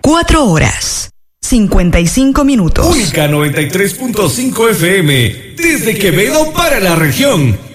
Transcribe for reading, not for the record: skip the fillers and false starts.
4 horas, 55 minutos. Única 93.5 FM, desde Quevedo para la región.